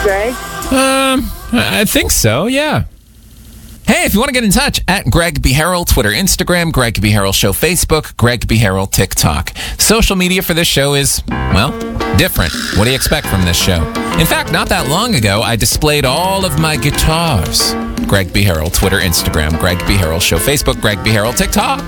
Greg? I think so, yeah. Hey, if you want to get in touch, at Greg B. Harrell, Twitter, Instagram, Greg B. Harrell Show, Facebook, Greg B. Harrell, TikTok. Social media for this show is, well, different. What do you expect from this show? In fact, not that long ago, I displayed all of my guitars. Greg B. Harrell, Twitter, Instagram, Greg B. Harrell Show, Facebook, Greg B. Harrell, TikTok.